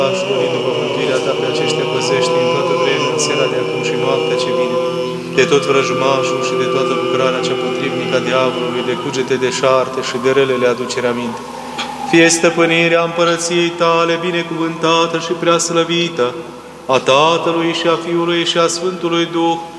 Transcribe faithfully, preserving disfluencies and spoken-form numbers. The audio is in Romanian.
și după mântuirea ta pe aceștia păzește în toată vremea, în seara de acum și noaptea ce vine, de tot vrăjmașul și de toată lucrarea cea potrivnică a diavolului, de cugete deșarte și de relele aducere aminte. Fie stăpânirea împărăției tale binecuvântată și prea slăvită, a Tatălui și a Fiului și a Sfântului Duh,